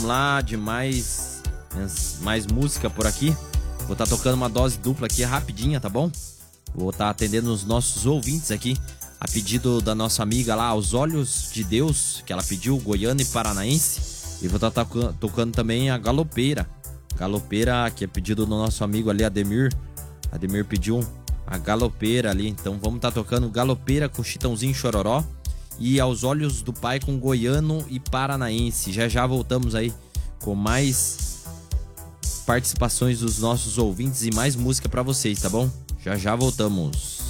Vamos lá, de mais música por aqui. Vou estar tocando uma dose dupla aqui rapidinha, tá bom? Vou estar atendendo os nossos ouvintes aqui, a pedido da nossa amiga lá, Aos Olhos de Deus, que ela pediu, goiana e paranaense. E vou estar tocando também a Galopeira. Galopeira, que é pedido do nosso amigo ali, Ademir. Ademir pediu a Galopeira ali. Então vamos estar tocando Galopeira com Chitãozinho Chororó. E Aos Olhos do Pai com goiano e paranaense. Já voltamos aí com mais participações dos nossos ouvintes e mais música pra vocês, tá bom? Já voltamos.